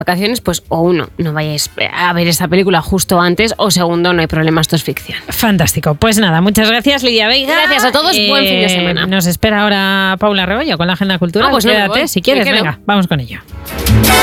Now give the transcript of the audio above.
vacaciones, pues o uno, no vayáis a ver esta película justo antes, o segundo, no hay problema, esto es ficción. Fantástico. Pues nada, muchas gracias, Lidia Veiga. Gracias a todos, buen fin de semana. Nos espera ahora Paula Rebollo con la Agenda Cultural. Pues no me Quédate, voy, si quieres, me quedo. venga, vamos con ello.